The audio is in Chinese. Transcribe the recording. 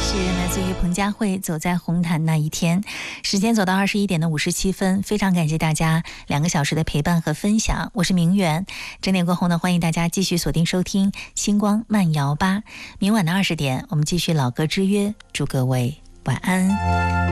是来自于彭佳慧《走在红毯那一天》。时间走到21点的57分，非常感谢大家2个小时的陪伴和分享。我是明媛，整点过后呢，欢迎大家继续锁定收听星光慢摇吧。明晚的20点，我们继续老歌之约，祝各位晚安。